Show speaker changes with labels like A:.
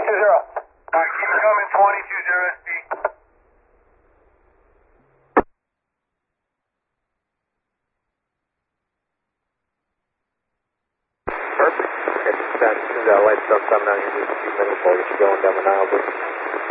A: Alright, keep it coming, 220 SP.
B: Perfect. Okay, as soon as that light starts coming out here, just a few minutes while we'll get you going down the Nile.